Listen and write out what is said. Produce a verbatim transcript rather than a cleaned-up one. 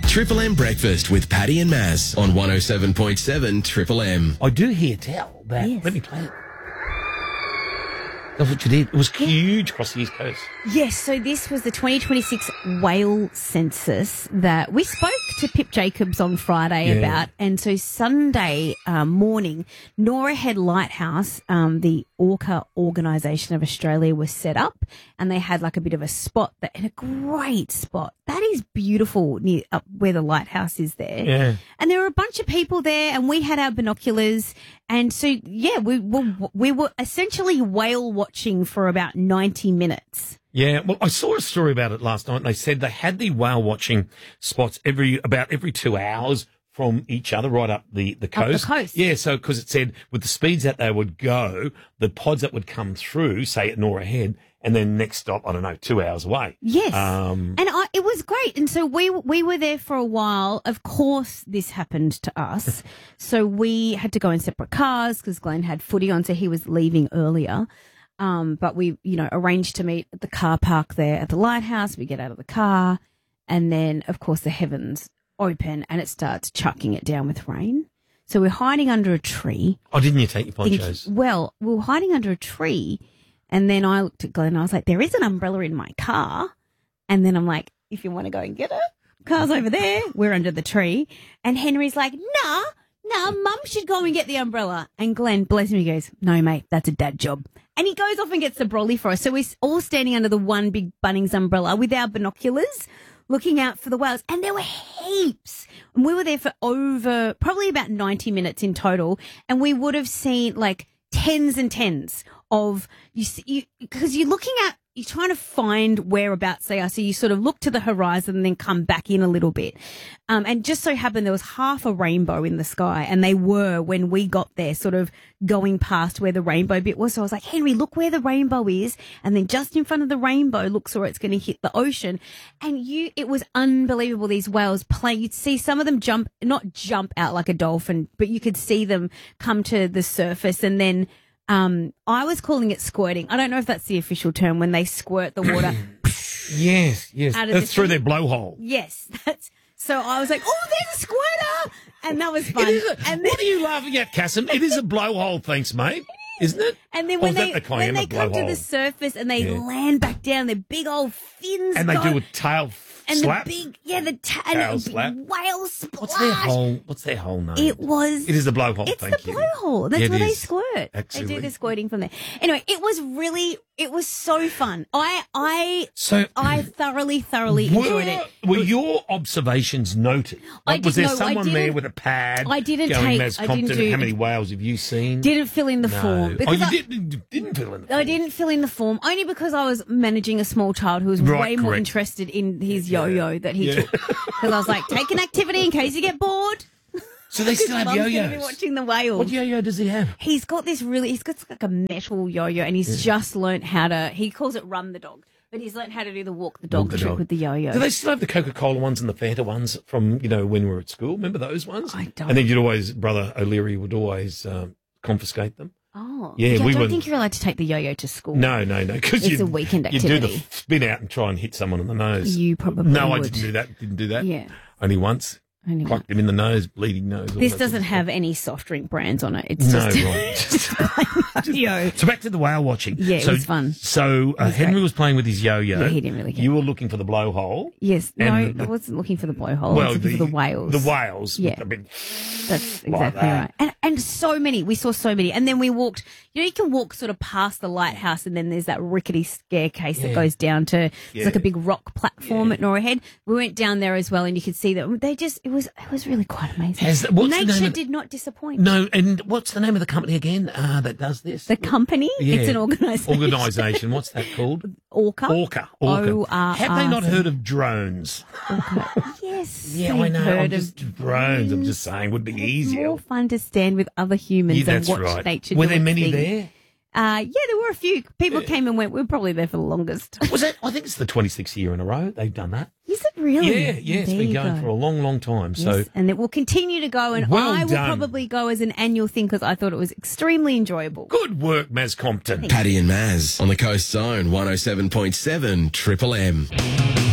Triple M Breakfast with Paddy and Maz on one oh seven point seven Triple M. I do hear tell that. Yes. Let me play it. That's what you did. It was huge across the East Coast. Yes, so this was the twenty twenty-six whale census that we spoke to Pip Jacobs on Friday Yeah. about. And so Sunday um, morning, Nora Head Lighthouse, um, the Orca Organisation of Australia, was set up, and they had like a bit of a spot, that, and a great spot. That is beautiful near up where the lighthouse is there. Yeah. And there were a bunch of people there, and we had our binoculars. And so, yeah, we were, we were essentially whale watching for about ninety minutes. Yeah, well, I saw a story about it last night, and they said they had the whale watching spots every about every two hours from each other, right up the, the coast. the coast. Yeah, so because it said with the speeds that they would go, the pods that would come through, say at Nora Head, and then next stop, I don't know, two hours away. Yes. Um, and I, it was great. And so we we were there for a while. Of course, this happened to us. So we had to go in separate cars because Glenn had footy on, so he was leaving earlier. Um, but we, you know, arranged to meet at the car park there at the lighthouse. We get out of the car, and then, of course, the heavens open and it starts chucking it down with rain. So we're hiding under a tree. oh, didn't you take your Think- ponchos? well, we were hiding under a tree, and then I looked at Glenn and I was like, there is an umbrella in my car. And then I'm like, if you want to go and get it, car's over there. We're under the tree. And Henry's like, nah, nah, Mum should go and get the umbrella. And Glenn, bless him, he goes, no, mate, that's a dad job. And he goes off and gets the brolly for us. So we're all standing under the one big Bunnings umbrella with our binoculars, looking out for the whales. And there were heaps. And we were there for over, probably about ninety minutes in total. And we would have seen like tens and tens of, you see, you, because you're looking at, you're trying to find whereabouts they are. So you sort of look to the horizon and then come back in a little bit. Um, and just so happened there was half a rainbow in the sky, and they were, when we got there, sort of going past where the rainbow bit was. So I was like, Henry, look where the rainbow is. And then just in front of the rainbow, looks where it's going to hit the ocean. And you, it was unbelievable. These whales play. You'd see some of them jump, not jump out like a dolphin, but you could see them come to the surface. And then, Um, I was calling it squirting. I don't know if that's the official term, when they squirt the water. Yes, yes. Out of That's the through thing. their blowhole. Yes, that's. So I was like, "Oh, there's a squirter," and that was fun. It is a, and then, what are you laughing at, Cassim? It is a blowhole, thanks, mate. Isn't it? and then Or when is that they the when claim, they a come to blowhole? the surface and they Yeah. land back down, their big old fins And they go, do a tail and slap. the big yeah the ta- Tail and the slap. whale splash. What's their whole? What's their whole name? It was. It is a blowhole. It's Thank the you. blowhole. That's It where they is. squirt. They Absolutely. do the squirting from there. Anyway, it was really, it was so fun. I, I, So, I thoroughly, thoroughly were, enjoyed it. were your observations noted? I Like, was did- there no, I someone there didn't- with a pad? I didn't going, take- Maz I didn't Compton, do- how many whales have you seen? Didn't fill in the no. form. Oh, because you I, didn't, didn't fill in the form. I didn't fill in the form only because I was managing a small child who was Right, way more correct. interested in his yo-yo that he Yeah. took. Because I was like, take an activity in case you get bored. So they still have Mum's going to be yo-yos. watching the whales. What yo-yo does he have? He's got this really, he's got like a metal yo-yo, and he's just learnt how to, he calls it run the dog, but he's learnt how to do the walk the dog Walk the trick dog. with the yo-yo. Do they still have the Coca-Cola ones and the Fanta ones from, you know, when we were at school? Remember those ones? I don't. And then you'd always, Brother O'Leary would always um, confiscate them. Oh, Yeah, I we don't were- think you're allowed to take the yo-yo to school. No, no, no. Because It's a weekend You do the activity. spin out and try and hit someone in the nose. You probably No, I would. didn't do that. Didn't do that. Yeah. Only once. Only Plucked him in the nose, bleeding nose. all This that doesn't sort of have any soft drink brands on it. It's No, just right. yo. So back to the whale watching. Yeah, it so, was fun. So uh, was Henry great. was playing with his yo-yo. Yeah, he didn't really care. You were looking for the blowhole. Yes, no, And I the- wasn't looking for the blowhole. I was looking for the whales. The whales. Yeah. I mean, That's like exactly that. right. And and so many. We saw so many. And then we walked, you know, you can walk sort of past the lighthouse, and then there's that rickety staircase Yeah. that goes down to, it's Yeah. like a big rock platform Yeah. at Nora Head. We went down there as well, and you could see that they just, it was, it was really quite amazing. Has- what's the Nature name of- did not disappoint. No, and what's the name of the company again uh, that does this? The company, Yeah. it's an organisation. Organisation. What's that called? Orca. Orca. Orca. O R R C. Have they not heard of drones? Yes. Yeah, they've I know. Heard I'm of just drones. I'm just saying, would be It's easier. more fun to stand with other humans Yeah, and that's watch right. nature. Were do there its many thing. there? Uh, yeah, there were a few. People came and went. We were probably there for the longest. Was it? I think it's the twenty-sixth year in a row they've done that. Is it really? Yeah, yeah, it's There been you going go. for a long, long time. Yes, So and it will continue to go, and Well I will done. probably go as an annual thing because I thought it was extremely enjoyable. good work, Maz Compton. Paddy and Maz on the Coast Zone one oh seven point seven Triple M.